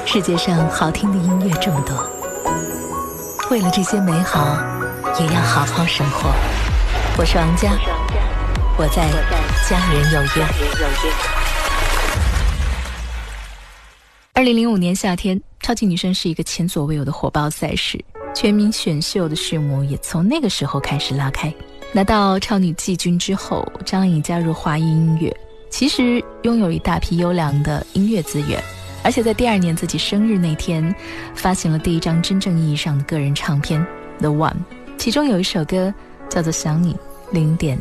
世界上好听的音乐这么多，为了这些美好也要好好生活。我是王佳，我在家人有约。2005年夏天，超级女声是一个前所未有的火爆赛事，全民选秀的序幕也从那个时候开始拉开。拿到超女季军之后，张颖加入华谊音乐，其实拥有一大批优良的音乐资源，而且在第2年自己生日那天发行了第一张真正意义上的个人唱片 The One， 其中有一首歌叫做想你0.1